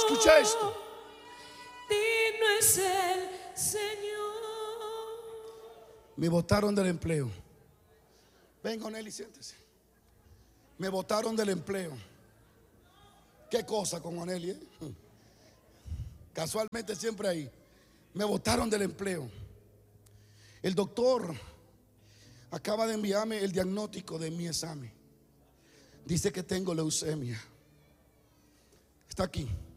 Escucha esto. Digno es el Señor. Me botaron del empleo. Venga, Oneli, siéntese. Me botaron del empleo. Qué cosa con Oneli, ¿eh? Casualmente siempre ahí. Me botaron del empleo. El doctor acaba de enviarme el diagnóstico de mi examen. Dice que tengo leucemia. Está aquí.